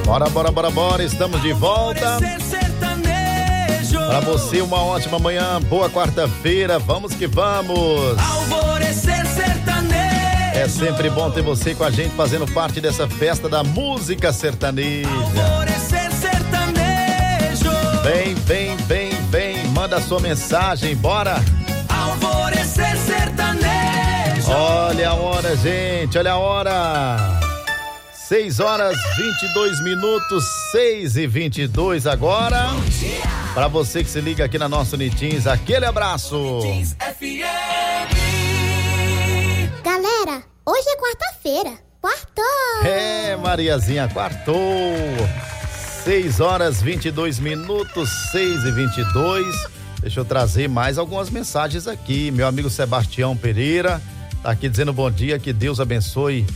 Bora, estamos de volta. Para você, uma ótima manhã, boa quarta-feira, vamos que vamos. Alvorecer sertanejo. É sempre bom ter você com a gente fazendo parte dessa festa da música sertaneja. Alvorecer sertanejo. Vem, manda sua mensagem, bora. Alvorecer sertanejo. Olha a hora, gente, olha a hora. 6h22, 6h22 agora. Para você que se liga aqui na nossa Unitins, aquele abraço. Unitins FM. Galera, hoje é quarta-feira. Quartou. É, Mariazinha, quartou. 6h22, 6h22. Deixa eu trazer mais algumas mensagens aqui. Meu amigo Sebastião Pereira tá aqui dizendo bom dia, que Deus abençoe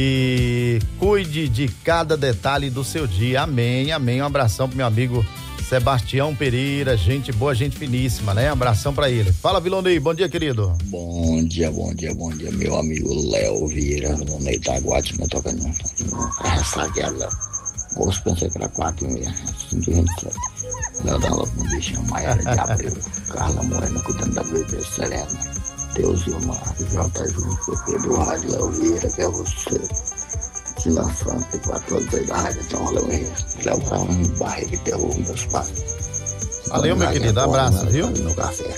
e cuide de cada detalhe do seu dia. Amém. Um abração pro meu amigo Sebastião Pereira, gente boa, gente finíssima, né? Um abração pra ele. Fala, Vilonei, bom dia, querido. Bom dia, meu amigo Léo Vieira, no meio da Guatemala, tocando a ressaguela. Hoje pensei que era 4h30, 5h27. Léo dá logo um bichinho, Maiara de Abreu, Carla Morena, cuidando da bebê Serena. Deus e o Mar, J. Júnior, Pedro Rádio, Léo Vieira, que é você. Silas Franco, e para todos aí da Rádio São Léo Vieira. Léo Franco, barriga e terror, meus pais. Valeu, meu querido, abraço, viu? No café.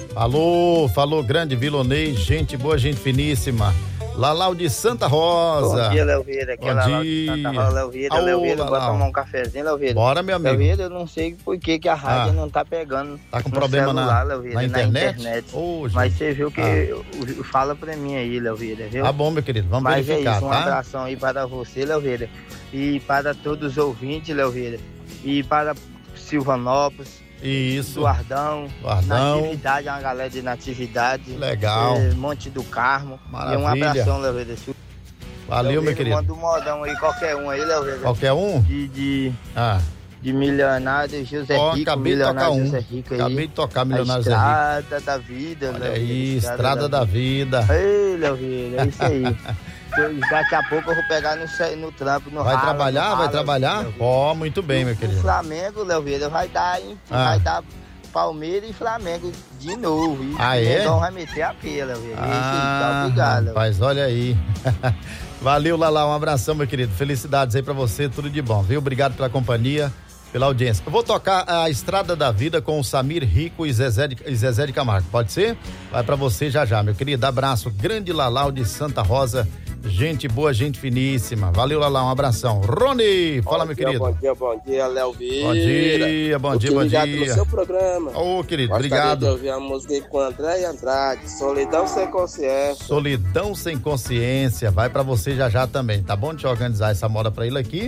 Falou, grande Vilonei, gente boa, gente finíssima. Lalau de Santa Rosa. Bom dia, Léo Vieira. Aqui é Lalau de Santa Rosa, Léo Vieira. Léo Vieira, bora tomar um cafezinho, Léo Vieira. Bora, meu amigo. Léo Vieira, eu não sei por que a rádio não tá pegando. Tá com problema celular, na internet? Oh, mas você viu que fala pra mim aí, Léo Vieira, viu? Tá bom, meu querido, vamos verificar, tá? Um abração aí para você, Léo Vieira. E para todos os ouvintes, Léo Vieira. E para Silvanópolis. Isso. Guardão. Natividade, uma galera de Natividade. Legal. Monte do Carmo. Maravilha. E um abração, Léo Vieira. Valeu, meu querido. Manda um modão aí, qualquer um aí, Léo Vieira. Qualquer um? De Milionário José Rico. Acabei de tocar um. Acabei de tocar Milionário José Rico. Estrada da Vida, Olha Léo aí, Vieira. Estrada da Vida. Ei, Léo Vieira, é isso aí. Daqui a pouco eu vou pegar no trampo, no Vai ralo, trabalhar? Vai trabalhar? Ó, muito bem, meu querido. O Flamengo, Léo Vieira, vai dar Palmeiras e Flamengo de novo. E é? Vai meter a pia, Léo Vieira. Obrigado. Rapaz, olha aí. Valeu, Lala, um abração, meu querido. Felicidades aí pra você, tudo de bom, viu? Obrigado pela companhia, pela audiência. Eu vou tocar a Estrada da Vida com o Samir Rico e Zezé de Camargo, pode ser? Vai pra você já, meu querido. Abraço, grande Lalau de Santa Rosa. Gente boa, gente finíssima. Valeu, Lala, um abração. Rony, fala, meu querido. Bom dia, Léo Vieira. Bom dia. No seu programa. Ô, querido, Gostaria obrigado. de ouvir a música aí com André Andrade, Solidão Sem Consciência. Solidão Sem Consciência, vai pra você já também, tá bom? Deixa eu organizar essa moda pra ele aqui.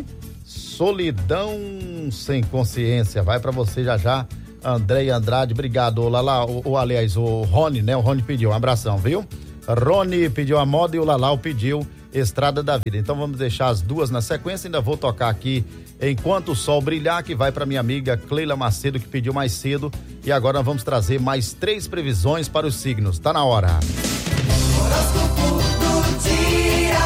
Solidão Sem Consciência, vai pra você já. André Andrade, obrigado, Lala. Aliás, o Rony, né? O Rony pediu, um abração, viu? Rony pediu a moda e o Lalau pediu Estrada da Vida. Então vamos deixar as duas na sequência. Ainda vou tocar aqui Enquanto o Sol Brilhar, que vai para minha amiga Cleila Macedo, que pediu mais cedo. E agora vamos trazer mais 3 previsões para os signos. Tá na hora. Horóscopo do dia.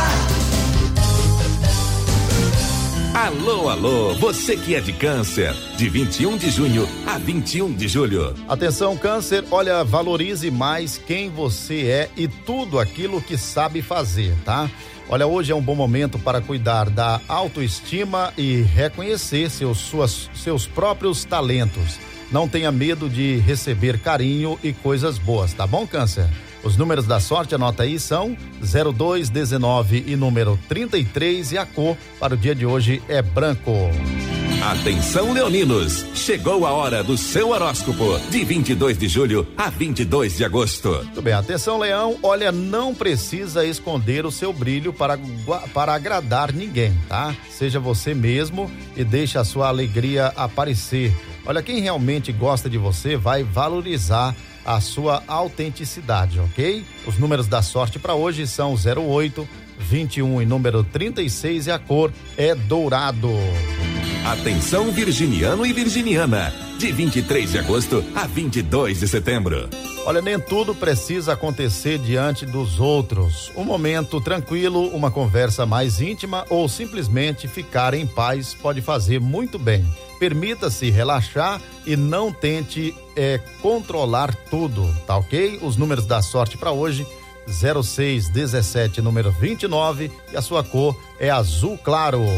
Alô, você que é de Câncer, de 21 de junho a 21 de julho. Atenção, Câncer, olha, valorize mais quem você é e tudo aquilo que sabe fazer, tá? Olha, hoje é um bom momento para cuidar da autoestima e reconhecer seus próprios talentos. Não tenha medo de receber carinho e coisas boas, tá bom, Câncer? Os números da sorte, anota aí, são 02, 19 e número 33 e a cor para o dia de hoje é branco. Atenção, leoninos, chegou a hora do seu horóscopo, de 22 de julho a 22 de agosto. Muito bem, atenção, Leão, olha, não precisa esconder o seu brilho para agradar ninguém, tá? Seja você mesmo e deixe a sua alegria aparecer. Olha, quem realmente gosta de você vai valorizar a sua autenticidade, ok? Os números da sorte para hoje são 08, 21 e número 36 e a cor é dourado. Atenção virginiano e virginiana, de 23 de agosto a 22 de setembro. Olha, nem tudo precisa acontecer diante dos outros. Um momento tranquilo, uma conversa mais íntima ou simplesmente ficar em paz pode fazer muito bem. Permita-se relaxar e não tente controlar tudo, tá ok? Os números da sorte para hoje: 0617, número 29, e a sua cor é azul claro.